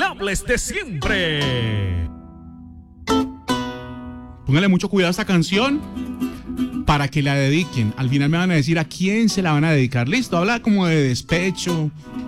bailables de siempre. Póngale mucho cuidado a esta canción para que la dediquen. Al final me van a decir a quién se la van a dedicar. Listo, habla como de despecho,